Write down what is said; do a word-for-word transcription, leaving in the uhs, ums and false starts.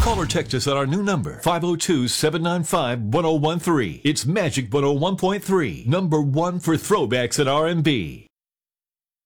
Call or text us at our new number, five oh two, seven nine five, one oh one three. It's Magic one oh one point three, number one for throwbacks at R and B.